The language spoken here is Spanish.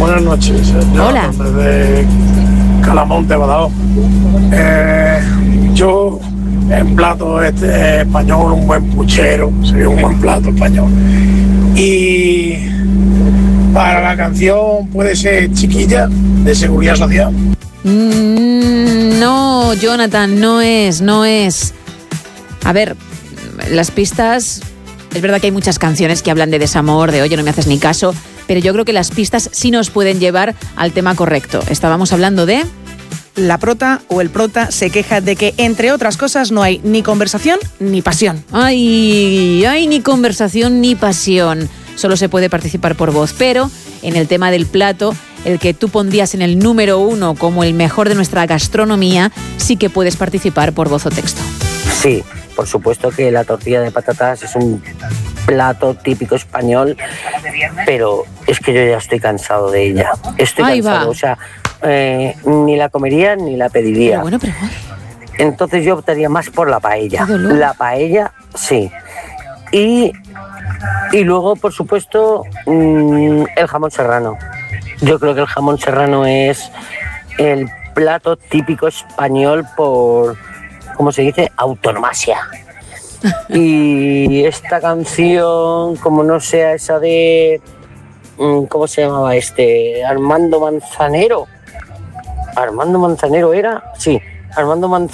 Buenas noches. Hola. Desde Calamonte, Badajoz. Yo, en plato español, un buen puchero, sería un buen plato español. Y para la canción puede ser Chiquilla, de Seguridad Social. No, Jonathan, no es. A ver, las pistas... Es verdad que hay muchas canciones que hablan de desamor, de oye, no me haces ni caso, pero yo creo que las pistas sí nos pueden llevar al tema correcto. Estábamos hablando de... La prota o el prota se queja de que, entre otras cosas, no hay ni conversación ni pasión. Ay, ni conversación ni pasión. Solo se puede participar por voz, pero en el tema del plato, el que tú pondrías en el número 1 como el mejor de nuestra gastronomía, sí que puedes participar por voz o texto. Sí, por supuesto que la tortilla de patatas es un plato típico español, pero es que yo ya estoy cansado de ella. Estoy cansado, o sea, ni la comería ni la pediría. Pero bueno. Entonces yo optaría más por la paella. La paella, sí. Y luego, por supuesto, el jamón serrano. Yo creo que el jamón serrano es el plato típico español por, ¿cómo se dice? Autonomasia. Y esta canción, como no sea esa de... ¿Cómo se llamaba este? Armando Manzanero. ¿Armando Manzanero era? Sí, Armando Manzanero.